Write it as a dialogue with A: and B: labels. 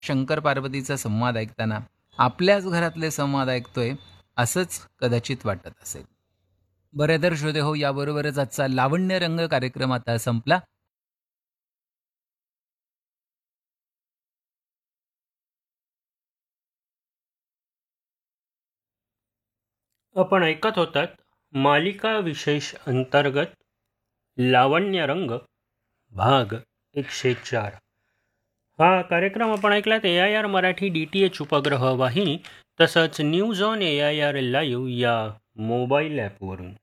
A: शंकर पार्वतीचा संवाद ऐकताना आपल्याच घरातले संवाद ऐकतोय असंच कदाचित वाटत असेल. बरं तर श्रोते हो, याबरोबरच आजचा लावण्य रंग कार्यक्रम आता संपला.
B: आपण ऐकत होतात मालिका विशेष अंतर्गत लावण्य रंग भाग 104. हा कार्यक्रम आपण ऐकलात AIR मराठी DTH उपग्रह वाहिनी तसंच न्यूज ऑन AIR लाईव्ह या मोबाईल ॲपवरून.